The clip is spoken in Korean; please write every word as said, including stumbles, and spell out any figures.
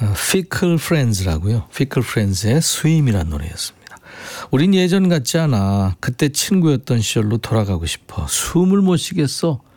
Fickle Friends라고요. Fickle Friends의 스윙이라는 노래였습니다. 우린 예전 같지 않아. 그때 친구였던 시절로 돌아가고 싶어. 숨을 못 쉬겠어.